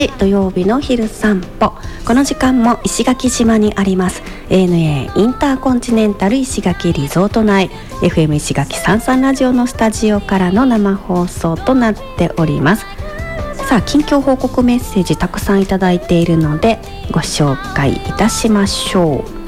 土曜日の昼散歩。この時間も石垣島にあります ANA インターコンチネンタル石垣リゾート内 FM 石垣33ラジオのスタジオからの生放送となっております。さあ、近況報告メッセージたくさんいただいているのでご紹介いたしましょう。